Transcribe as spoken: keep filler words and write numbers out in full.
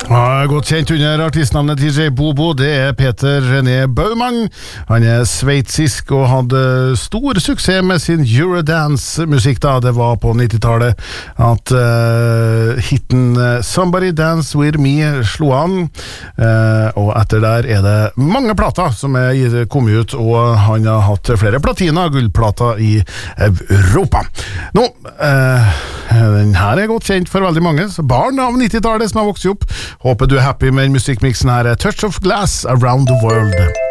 Ja, godt kjent under artistnavnet D J Bobo, det er Peter René Baumann. Han er sveitsisk og hadde stor suksess med sin Eurodance-musikk da. Det var på nittitallet at uh, hitten Somebody Dance With Me slo an, uh, og etter der er det mange plater som er kommet ut, og han har hatt flere platina, gullplater i Europa. Nå, uh, den her er godt kjent for veldig mange, så barn av nittitallet som har vokset opp. Håper du er happy med musikkmixen her. Touch of Glass Around the World.